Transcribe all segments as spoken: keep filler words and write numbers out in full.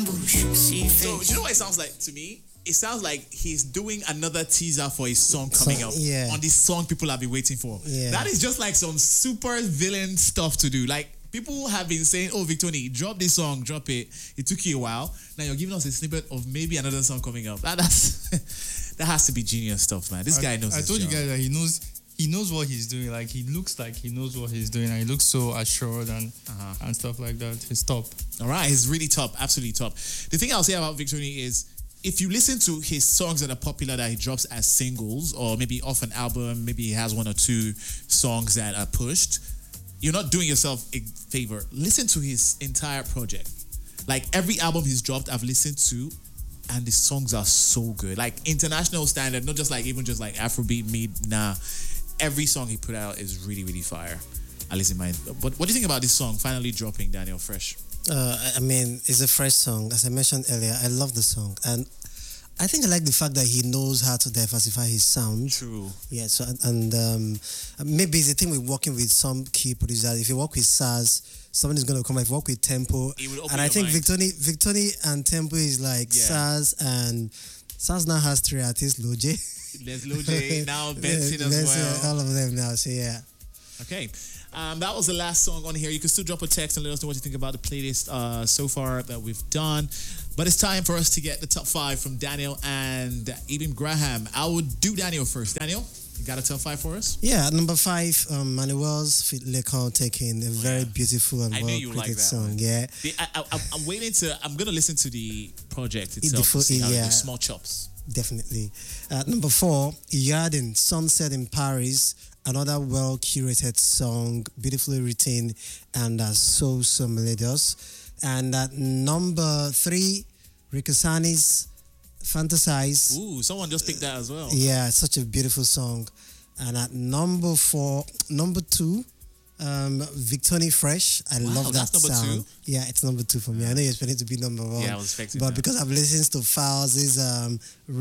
So, do you know what it sounds like to me? It sounds like he's doing another teaser for his song coming So- up yeah. on this song people have been waiting for. Yeah. That is just like some super villain stuff to do. Like, people have been saying, oh, Victoni, drop this song, drop it. It took you a while. Now you're giving us a snippet of maybe another song coming up. That, that's that has to be genius stuff, man. This I, guy knows I his told job. you guys that he knows he knows what he's doing. Like he looks like he knows what he's doing, and he looks so assured and Uh-huh. and stuff like that. He's top. All right, he's really top, absolutely top. The thing I'll say about Victoni is, if you listen to his songs that are popular that he drops as singles, or maybe off an album, maybe he has one or two songs that are pushed, you're not doing yourself a favor. Listen to his entire project. Like every album he's dropped, I've listened to, and the songs are so good. Like international standard, not just like even just like Afrobeat, mid, nah. Every song he put out is really, really fire. At least in my. But what do you think about this song finally dropping, Daniel Fresh? Uh, I- I mean, it's a fresh song. As I mentioned earlier, I love the song. And I think I like the fact that he knows how to diversify his sound. True. Yeah, so and, and um, maybe it's the thing with working with some key producers. If you work with SARS, someone is going to come. If you work with Tempo, It will open and I your think mind. Victoni, Victoni and Tempo is like Yeah. SARS, and SARS now has three artists, Loje. There's Lil J, now Benson as Benson, well. all of them now. So yeah. Okay. Um, that was the last song on here. You can still drop a text and let us know what you think about the playlist uh, so far that we've done. But it's time for us to get the top five from Daniel and Ibim Graham. I would do Daniel first. Daniel, you got a top five for us? Yeah, number five, um, Manuel's Fit Lekon taking a very yeah. beautiful and I knew well you would like created that song. one. Yeah. The, I, I, I'm waiting to, I'm going to listen to the project the itself full- to see how it yeah. goes. Small chops. Definitely. Uh, number four, Yarden, Sunset in Paris, another well curated song, beautifully written and uh, so, so melodious. And at number three, Rikasani's Fantasize. Ooh, someone just picked that as well. Yeah, such a beautiful song. And at number four, number two, um, Victoni Fresh. I Wow, love that that's number sound. two? Yeah, it's number two for me. I know you're expecting to be number one. Yeah, I was expecting But that. because I've listened to Fowles' um,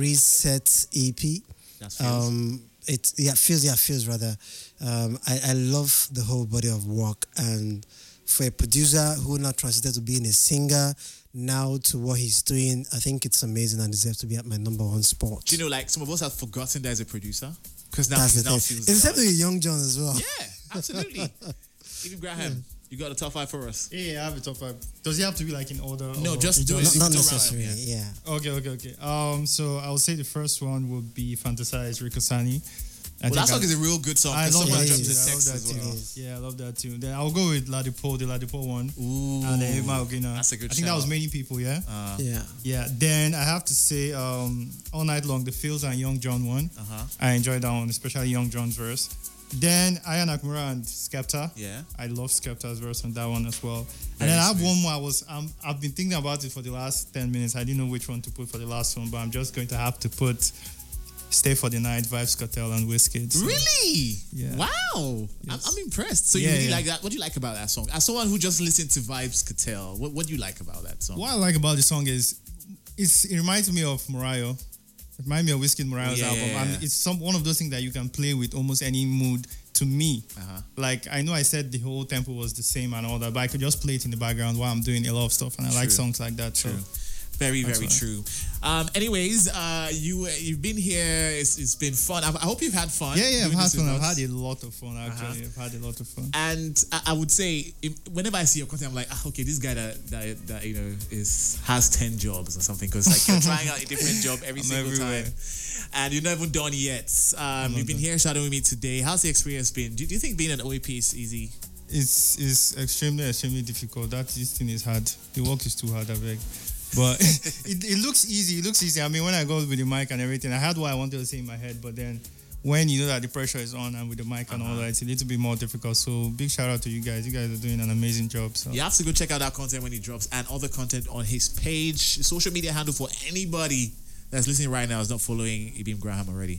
Reset E P, That's feels. um, it yeah feels yeah feels rather. Um, I, I love the whole body of work, and for a producer who now transited to being a singer now to what he's doing, I think it's amazing and deserves to be at my number one spot. Do you know, like, some of us have forgotten there's a producer? Because now That's he's the now thing. feels It's definitely Young John as well. Yeah, absolutely. Ibim Graham, you got a top five for us? Yeah, I have a top five. Does it have to be like in order? No, or just you do it. Not, not Don't necessarily. run, Yeah. Okay, okay, okay. Um, so I would say the first one would be Fantasize Rikosani. I Well, that think song I- is a real good song. I because love someone that dropped too. the I love text that as too. well. Yeah, I love that too. Then I'll go with Ladipo, the Ladipo one. Ooh, And then Emma Ogina. that's a good I think that shout. was many people, yeah? Uh, Yeah. Yeah. Then I have to say, um, All Night Long, the Fields and Young John one. uh-huh. I enjoyed that one, especially Young John's verse. Then Aya Nakamura and Skepta. Yeah. I love Skepta's verse on that one as well. Very and then I have sweet. one more. I was um, I've been thinking about it for the last ten minutes. I didn't know which one to put for the last one, but I'm just going to have to put Stay for the Night, Vibes Cartel, and Wizkid. So, Really? Yeah. Wow. I'm, Yes. I'm impressed. So you Yeah, really yeah. like that? What do you like about that song? As someone who just listened to Vibes Cartel, what, what do you like about that song? What I like about the song is it's, it reminds me of Mariah. It reminds me of Wizkid Mariah's Yeah, album. yeah, And yeah. it's some one of those things that you can play with almost any mood to me. Uh-huh. Like, I know I said the whole tempo was the same and all that, but I could just play it in the background while I'm doing a lot of stuff. And I like True. songs like that. True. So. Very, That's very why. true. Um, anyways, uh, you, you've been here. It's, it's been fun. I, I hope you've had fun. Yeah, yeah, I've doing had this fun. with I've us. had a lot of fun, actually. Uh-huh. I've had a lot of fun. And I, I would say, if, whenever I see your content, I'm like, ah, okay, this guy that, that that you know is has ten jobs or something, because like you're trying out a different job every I'm single everywhere. time, and you're not even done yet. Um, you've been done. here shadowing me today. How's the experience been? Do, do you think being an O A P is easy? It's it's extremely, extremely difficult. That this thing is hard. The work is too hard, I beg. But it, it looks easy. It looks easy. I mean, when I go with the mic and everything, I had what I wanted to say in my head, but then when you know that the pressure is on and with the mic and all Uh-huh. that, it's a little bit more difficult. So big shout out to you guys. You guys are doing an amazing job. So You have to go check out that content when he drops and other content on his page, social media handle for anybody that's listening right now is not following Ibim Graham already.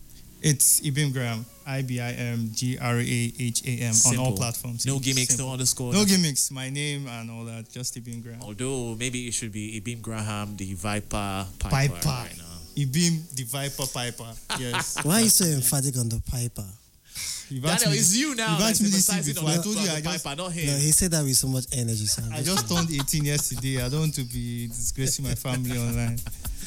it's Ibim Graham, I B I M G R A H A M on Simple. all platforms. No It's gimmicks, simple. no underscore. No nothing. gimmicks. My name and all that. Just Ibim Graham. Although maybe it should be Ibim Graham, the Viper Piper, Piper. right now. Ibim the Viper Piper. Yes. Why are you so emphatic on the Piper? You've asked Daniel, me it's this- you now. You've asked me that's this thing emphasizing before. on I the- told you on I the just, pipe, not No, him. he said that with so much energy. So I'm I just turned eighteen yesterday. I don't want to be disgracing my family online.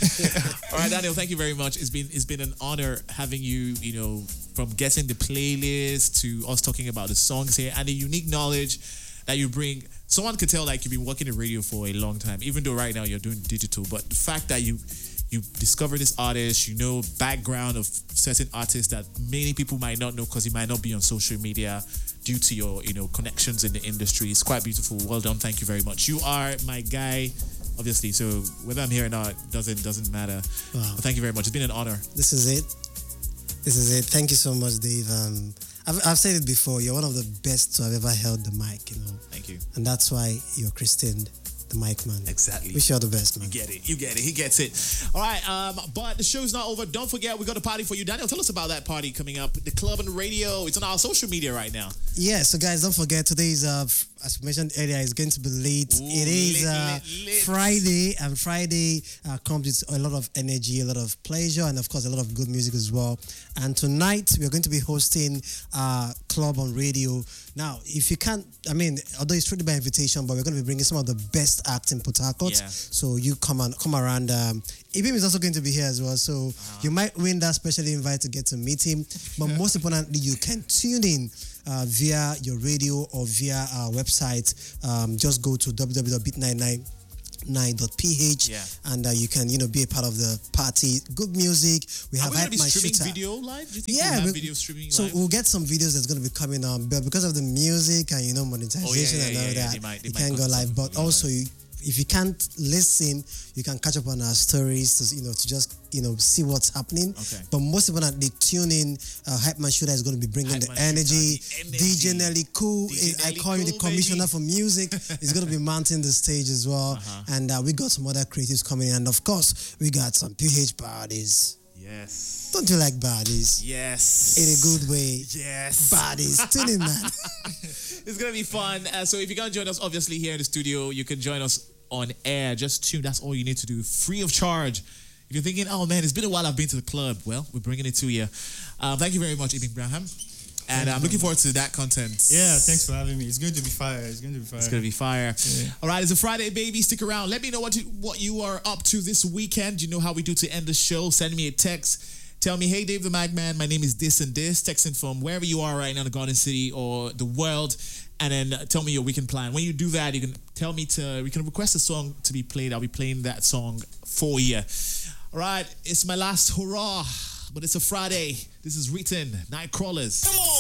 All right, Daniel, thank you very much. It's been it's been an honor having you, you know, from getting the playlist to us talking about the songs here and the unique knowledge that you bring. Someone could tell like you've been working in radio for a long time, even though right now you're doing digital. But the fact that you you discover this artist, you know background of certain artists that many people might not know because you might not be on social media due to your, you know, connections in the industry. It's quite beautiful. Well done. Thank you very much. You are my guy, obviously. So whether I'm here or not doesn't doesn't matter. Wow. But thank you very much. It's been an honor. This is it. This is it. Thank you so much, Dave. Um, I've, I've said it before. You're one of the best to have ever held the mic, you know. Thank you. And that's why you're christened the mic man. Exactly. Wish you all the best, man. You get it. You get it. He gets it. All right. Um, but the show's not over. Don't forget, we got a party for you. Daniel, tell us about that party coming up. The club and the radio. It's on our social media right now. Yeah, so guys, don't forget today's uh f- as mentioned earlier, it's going to be late. Ooh, it is lit, uh lit, lit. Friday, and Friday uh, comes with a lot of energy, a lot of pleasure, and of course a lot of good music as well. And tonight we are going to be hosting uh club on radio. Now, if you can't, I mean, although it's strictly by invitation, but we're going to be bringing some of the best acts in Port Harcourt. Yeah. So you come and come around. Um, Ibim is also going to be here as well, so Uh-huh. you might win that special invite to get to meet him. But most importantly, you can tune in uh, via your radio or via our website. Um, just go to w w w dot beat nine nine nine dot p h Yeah. and uh, you can, you know, be a part of the party. Good music. We Are have we going Hype to be My streaming Shooter. video live? Do you think Yeah, we'll have we- video streaming So live? we'll get some videos that's going to be coming on, but because of the music and, you know, monetization yeah, and yeah, all yeah, that, they might- they you might can't cut go some live. of But it also, live. you, if you can't listen, you can catch up on our stories to, you know, to just, you know, see what's happening. Okay. But most importantly, tune in. Uh, Hype Man Shooter is going to be bringing Hype the Man energy. Shooter, the D J energy. Nelly Cool, D J I Nelly call you the Cool, commissioner baby. for music. He's going to be mounting the stage as well. Uh-huh. And uh, we got some other creatives coming in. And of course, we got some P H bodies. Yes. Don't you like bodies? Yes. In a good way. Yes. Bodies. Tune in, man. It's going to be fun. Uh, so if you're going to join us, obviously, here in the studio, you can join us on air. Just tune. That's all you need to do. Free of charge. If you're thinking, oh, man, it's been a while I've been to the club. Well, we're bringing it to you. Um, thank you very much, Ibn Braham. And I'm looking forward to that content. Yeah, thanks for having me. It's going to be fire. It's going to be fire. It's gonna be fire. Yeah. All right, it's a Friday, baby. Stick around. Let me know what you, what you are up to this weekend. You know how we do to end the show. Send me a text. Tell me, hey, Dave the Magman, my name is this and this. Texting from wherever you are right now in the Garden City or the world, and then uh, tell me your weekend plan. When you do that, you can tell me to. We can request a song to be played. I'll be playing that song for you. All right, it's my last hurrah, but it's a Friday. This is Written Nightcrawlers. Come on.